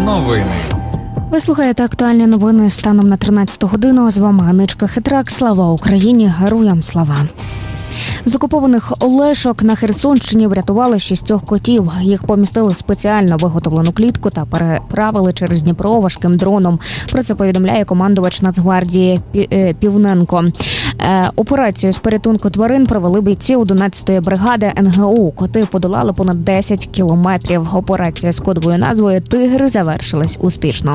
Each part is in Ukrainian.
Новини. Ви слухаєте актуальні новини станом на 13 годину. З вами Аничка Хитрак. Слава Україні! Героям слава! З окупованих Олешок на Херсонщині врятували 6 котів. Їх помістили в спеціально виготовлену клітку та переправили через Дніпро важким дроном. Про це повідомляє командувач Нацгвардії Півненко. Операцію з порятунку тварин провели бійці 11-ї бригади НГУ. Коти подолали понад 10 кілометрів. Операція з кодовою назвою «Тигр» завершилась успішно.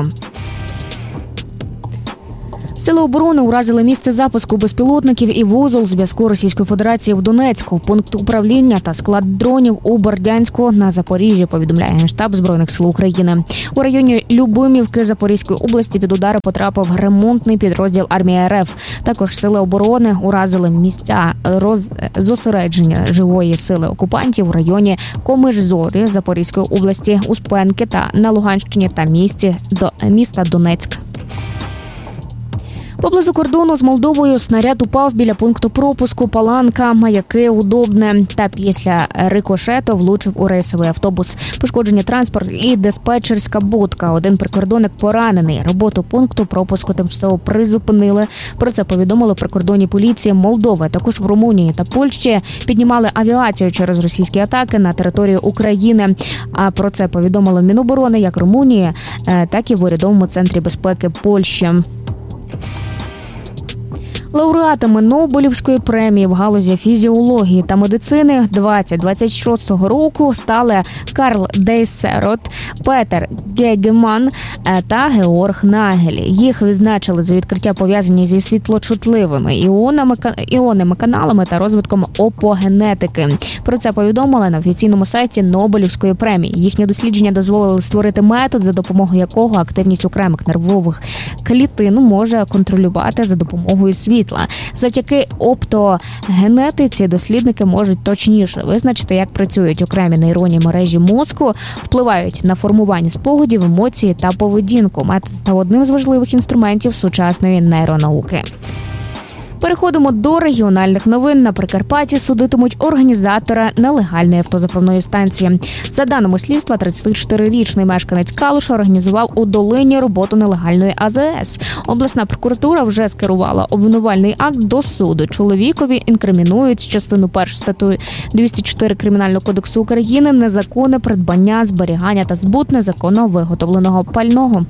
Сили оборони уразили місце запуску безпілотників і вузол зв'язку Російської Федерації в Донецьку, пункт управління та склад дронів у Бердянську на Запоріжжі, повідомляє Генштаб Збройних сил України. У районі Любимівки Запорізької області під удари потрапив ремонтний підрозділ армії РФ. Також сили оборони уразили місця зосередження живої сили окупантів у районі Комиш-Зорі Запорізької області, Успенки та на Луганщині та міста Донецьк. Поблизу кордону з Молдовою снаряд упав біля пункту пропуску Паланка, Маяки, Удобне та після рикошету влучив у рейсовий автобус. Пошкоджені транспорт і диспетчерська будка. Один прикордонник поранений. Роботу пункту пропуску тимчасово призупинили. Про це повідомили прикордонні поліції Молдови. Також в Румунії та Польщі піднімали авіацію через російські атаки на територію України. А про це повідомили Міноборони як Румунії, так і в урядовому центрі безпеки Польщі. Лауреатами Нобелівської премії в галузі фізіології та медицини 2026 року стали Карл Дейсерот, Петер Гегеман та Георг Нагель. Їх відзначили за відкриття пов'язані зі світлочутливими іонними каналами та розвитком опогенетики. Про це повідомили на офіційному сайті Нобелівської премії. Їхні дослідження дозволили створити метод, за допомогою якого активність окремих нервових клітин може контролювати за допомогою світла. Завдяки оптогенетиці дослідники можуть точніше визначити, як працюють окремі нейронні мережі мозку, впливають на формування спогадів, емоції та поведінку. Метод став одним з важливих інструментів сучасної нейронауки. Переходимо до регіональних новин. На Прикарпатті судитимуть організатора нелегальної автозаправної станції. За даними слідства, 34-річний мешканець Калуша організував у Долині роботу нелегальної АЗС. Обласна прокуратура вже скерувала обвинувальний акт до суду. Чоловікові інкримінують частину 1 статтею 204 Кримінального кодексу України незаконне придбання, зберігання та збут незаконно виготовленого пального.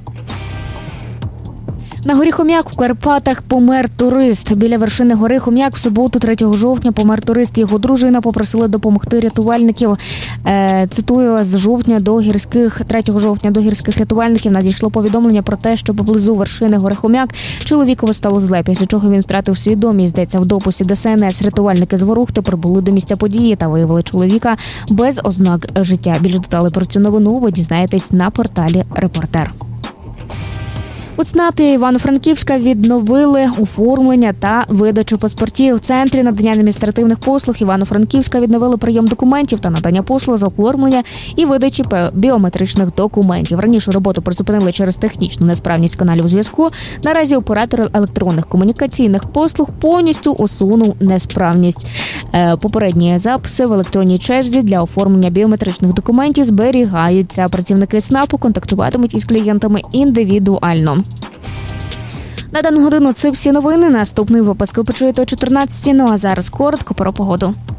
На горі Хом'як в Карпатах помер турист. Біля вершини гори Хом'як в суботу 3 жовтня помер турист. Його дружина попросила допомогти рятувальників. Цитую, 3 жовтня до гірських рятувальників надійшло повідомлення про те, що поблизу вершини гори Хом'як чоловікові стало зле, після чого він втратив свідомість. Йдеться в дописі ДСНС. Рятувальники з Ворохти прибули до місця події та виявили чоловіка без ознак життя. Більше деталей про цю новину ви дізнаєтесь на порталі «Репортер». У ЦНАПі Івано-Франківська відновили оформлення та видачу паспортів. В центрі надання адміністративних послуг Івано-Франківська відновили прийом документів та надання послуг з оформлення і видачі біометричних документів. Раніше роботу призупинили через технічну несправність каналів зв'язку. Наразі оператор електронних комунікаційних послуг повністю усунув несправність. Попередні записи в електронній черзі для оформлення біометричних документів зберігаються. Працівники ЦНАПу контактуватимуть із клієнтами індивідуально. На дану годину це всі новини. Наступний випуск ви почуєте о 14:00. Ну а зараз коротко про погоду.